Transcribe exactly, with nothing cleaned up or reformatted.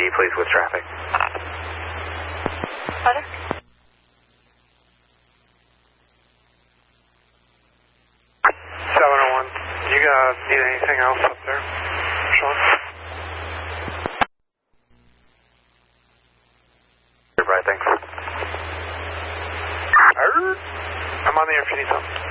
D, please, with traffic. Butter? seven oh one. Do you uh, need anything else up there, Sean? Right, thanks. I'm on the air if you need something.